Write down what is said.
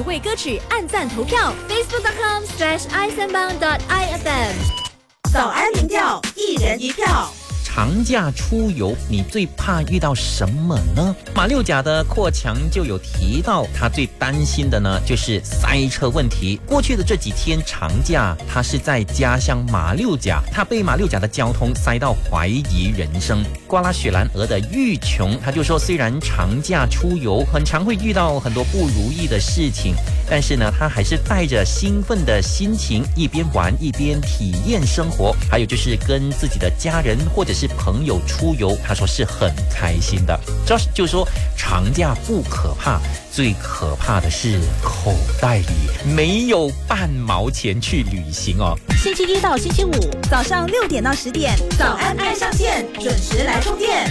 为歌曲按赞投票 facebook.com/isanbang.ifm。 早安民调，一人一票。 长假出游，你最怕遇到什么呢？马六甲的阔强就有提到，他最担心的呢就是塞车问题。过去的这几天长假，他是在家乡马六甲，他被马六甲的交通塞到怀疑人生。瓜拉雪兰莪的玉琼，他就说，虽然长假出游很常会遇到很多不如意的事情，但是呢，他还是带着兴奋的心情，一边玩一边体验生活。还有就是跟自己的家人或者是朋友出游，他说是很开心的。Josh 就说，长假不可怕，最可怕的是口袋里没有半毛钱去旅行哦。 星期一到星期五早上6点到10点，早安爱上线，准时来充电。